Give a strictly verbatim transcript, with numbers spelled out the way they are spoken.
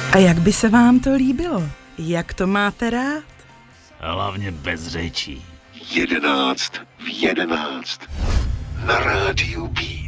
A jak by se vám to líbilo? Jak to máte rád? Hlavně bez řečí. Jedenáct v jedenáct na rádiu B.